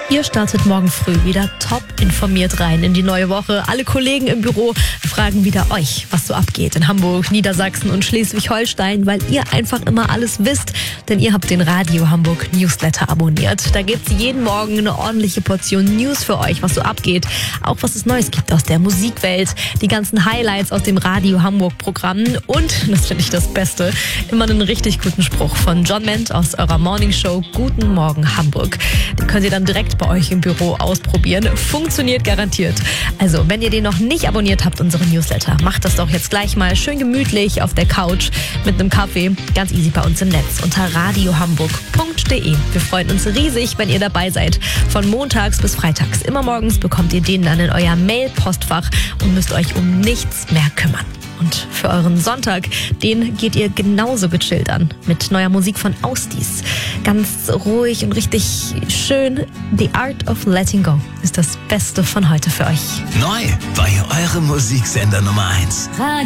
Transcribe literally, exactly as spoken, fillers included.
Ihr startet morgen früh wieder top informiert rein in die neue Woche. Alle Kollegen im Büro fragen wieder euch, was so abgeht in Hamburg, Niedersachsen und Schleswig-Holstein, weil ihr einfach immer alles wisst, denn ihr habt den Radio Hamburg Newsletter abonniert. Da gibt's jeden Morgen eine ordentliche Portion News für euch, was so abgeht. Auch was es Neues gibt aus der Musikwelt, die ganzen Highlights aus dem Radio Hamburg Programm und, das finde ich das Beste, immer einen richtig guten Spruch von John Ment aus eurer Morningshow Guten Morgen Hamburg. Den könnt ihr dann direkt bei euch im Büro ausprobieren. Funktioniert garantiert. Also, wenn ihr den noch nicht abonniert habt, unseren Newsletter, macht das doch jetzt gleich mal schön gemütlich auf der Couch mit einem Kaffee. Ganz easy bei uns im Netz unter radiohamburg punkt de. Wir freuen uns riesig, wenn ihr dabei seid. Von montags bis freitags. Immer morgens bekommt ihr den dann in euer Mail-Postfach und müsst euch um nichts mehr kümmern. Und für euren Sonntag, den geht ihr genauso gechillt an. Mit neuer Musik von Austis. Ganz ruhig und richtig schön. The Art of Letting Go ist das Beste von heute für euch. Neu bei eurem Musiksender Nummer eins.